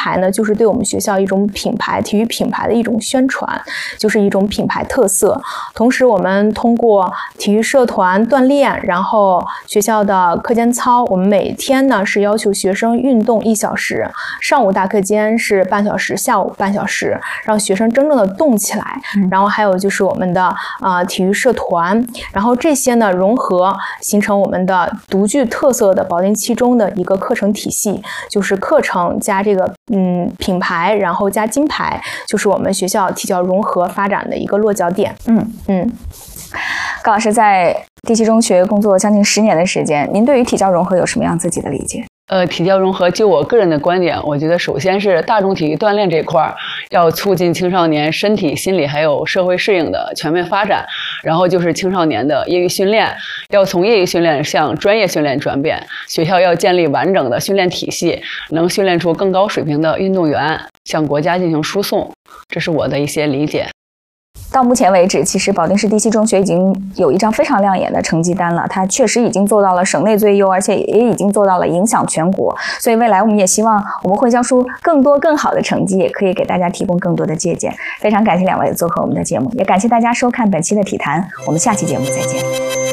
牌呢，就是对我们学校一种品牌、体育品牌的一种宣传，就是一种品牌特色。同时，我们通过体育社团锻炼，然后学校的课间操，我们每天呢是要求学生运动1小时，上午大课间是半小时，下午半小时，让学生真正的动起来。然后还有就是我们的体育社团，然后这些呢融合形成我们的独具特色的保定七中的一个课程体系，就是课程加这个品牌，然后加金牌，就是我们学校体教融合发展的一个落脚点。 高老师在第七中学工作将近10年的时间，您对于体教融合有什么样自己的理解？ 体教融合，就我个人的观点，我觉得首先是大众体育锻炼这一块要促进青少年身体、心理还有社会适应的全面发展，然后就是青少年的业余训练，要从业余训练向专业训练转变，学校要建立完整的训练体系，能训练出更高水平的运动员，向国家进行输送，这是我的一些理解。 到目前为止，其实保定市第七中学已经有一张非常亮眼的成绩单了，它确实已经做到了省内最优，而且也已经做到了影响全国。所以未来我们也希望我们会交出更多更好的成绩，也可以给大家提供更多的借鉴。非常感谢2位做客我们的节目，也感谢大家收看本期的体坛，我们下期节目再见。